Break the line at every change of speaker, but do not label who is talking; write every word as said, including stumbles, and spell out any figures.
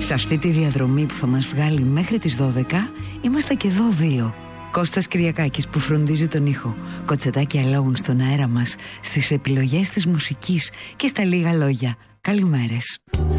Σε αυτή τη διαδρομή που θα μας βγάλει μέχρι τις δώδεκα, είμαστε και εδώ δύο. Κώστας Κυριακάκης που φροντίζει τον ήχο, Κοτσετάκι Alone στον αέρα μας, στις επιλογές της μουσικής και στα λίγα λόγια. Καλημέρες.